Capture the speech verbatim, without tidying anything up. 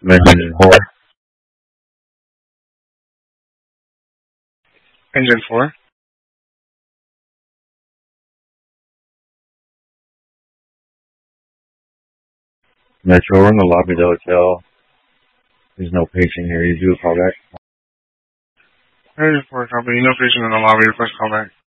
Engine four. Engine four. Metro, we're in the lobby of the hotel. There's no patient here. You do a call back. Engine four company, no patient in the lobby, request call back.